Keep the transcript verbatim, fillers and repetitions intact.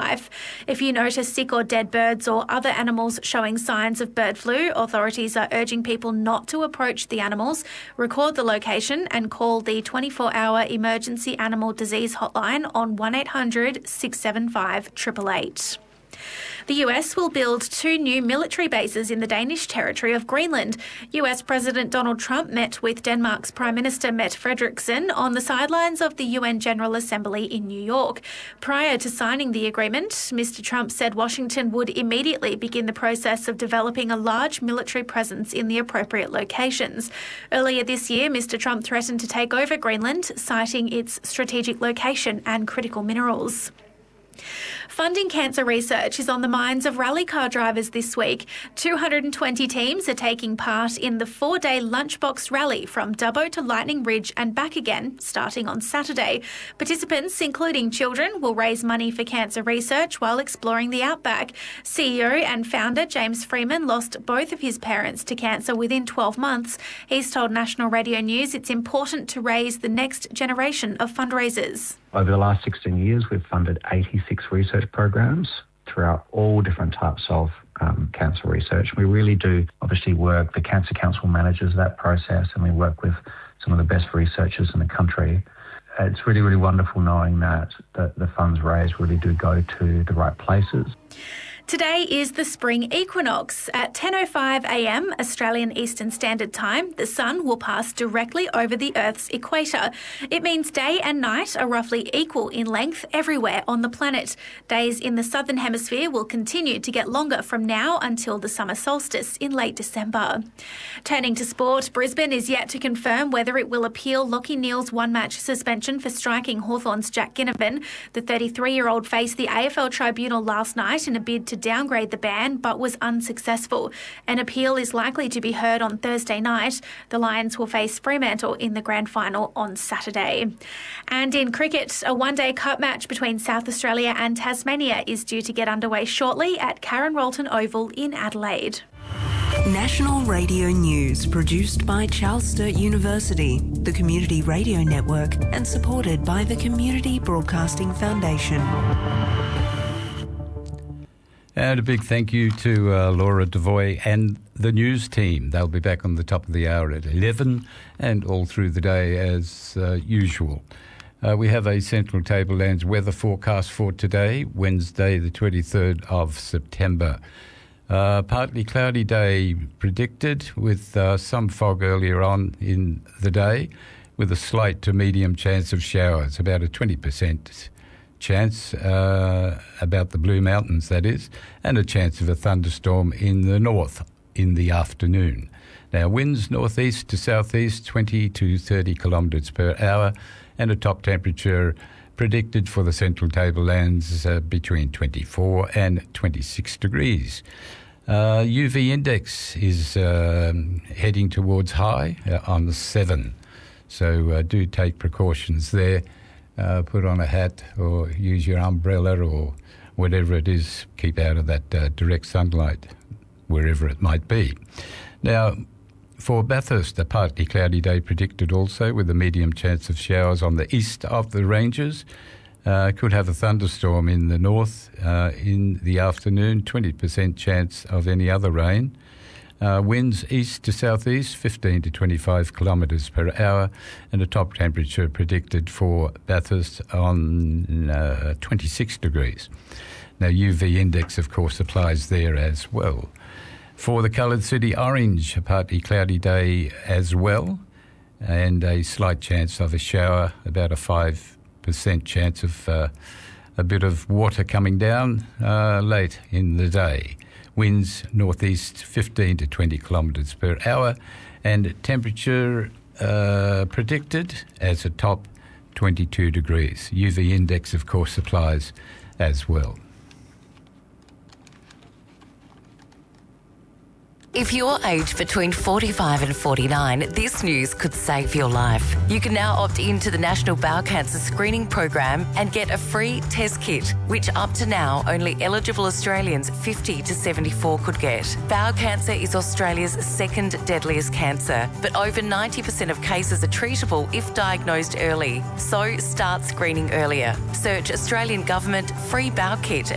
wildlife. If you notice sick or dead birds or other animals showing signs of bird flu, authorities are urging people not to approach the animals, record the location and call the twenty-four hour Emergency Animal Disease Hotline on one eight hundred six seven five eight eight eight. The U S will build two new military bases in the Danish territory of Greenland. U S President Donald Trump met with Denmark's Prime Minister Mette Frederiksen on the sidelines of the U N General Assembly in New York. Prior to signing the agreement, Mister Trump said Washington would immediately begin the process of developing a large military presence in the appropriate locations. Earlier this year, Mister Trump threatened to take over Greenland, citing its strategic location and critical minerals. Funding cancer research is on the minds of rally car drivers this week. two hundred twenty teams are taking part in the four-day Lunchbox Rally from Dubbo to Lightning Ridge and back again, starting on Saturday. Participants, including children, will raise money for cancer research while exploring the outback. C E O and founder James Freeman lost both of his parents to cancer within twelve months. He's told National Radio News it's important to raise the next generation of fundraisers. Over the last sixteen years, we've funded eighty-six research programs throughout all different types of um, cancer research. We really do obviously work, the Cancer Council manages that process, and we work with some of the best researchers in the country. It's really, really wonderful knowing that the, the funds raised really do go to the right places. Today is the spring equinox. At ten oh five a m Australian Eastern Standard Time, the sun will pass directly over the Earth's equator. It means day and night are roughly equal in length everywhere on the planet. Days in the southern hemisphere will continue to get longer from now until the summer solstice in late December. Turning to sport, Brisbane is yet to confirm whether it will appeal Lachie Neale's one-match suspension for striking Hawthorn's Jack Ginnivan. The thirty-three-year-old faced the A F L tribunal last night in a bid to downgrade the ban but was unsuccessful. An appeal is likely to be heard on Thursday night. The Lions will face Fremantle in the grand final on Saturday. And in cricket, a one-day cup match between South Australia and Tasmania is due to get underway shortly at Karen Rolton Oval in Adelaide. National Radio News, produced by Charles Sturt University, the Community Radio Network, and supported by the Community Broadcasting Foundation. And a big thank you to uh, Laura Devoy and the news team. They'll be back on the top of the hour at eleven and all through the day as uh, usual. Uh, we have a Central Tablelands weather forecast for today, Wednesday the twenty-third of September. Uh, partly cloudy day predicted with uh, some fog earlier on in the day with a slight to medium chance of showers, about a twenty percent chance uh, about the Blue Mountains, that is, and a chance of a thunderstorm in the north in the afternoon. Now, winds northeast to southeast, twenty to thirty kilometres per hour, and a top temperature predicted for the Central Tablelands uh, between twenty-four and twenty-six degrees. Uh, U V index is uh, heading towards high uh, on the seven, so uh, do take precautions there. Uh, put on a hat or use your umbrella or whatever it is. Keep out of that uh, direct sunlight, wherever it might be. Now, for Bathurst, a partly cloudy day predicted also with a medium chance of showers on the east of the ranges. Uh, could have a thunderstorm in the north uh, in the afternoon, twenty percent chance of any other rain. Uh, winds east to southeast, fifteen to twenty-five kilometres per hour, and a top temperature predicted for Bathurst on uh, twenty-six degrees. Now, U V index, of course, applies there as well. For the coloured city, orange, a partly cloudy day as well, and a slight chance of a shower, about a five percent chance of uh, a bit of water coming down uh, late in the day. Winds northeast fifteen to twenty kilometres per hour, and temperature uh, predicted as a top twenty-two degrees. U V index, of course, applies as well. If you're aged between forty-five and forty-nine, this news could save your life. You can now opt in to the National Bowel Cancer Screening Program and get a free test kit, which up to now only eligible Australians fifty to seventy-four could get. Bowel cancer is Australia's second deadliest cancer, but over ninety percent of cases are treatable if diagnosed early. So start screening earlier. Search Australian Government Free Bowel Kit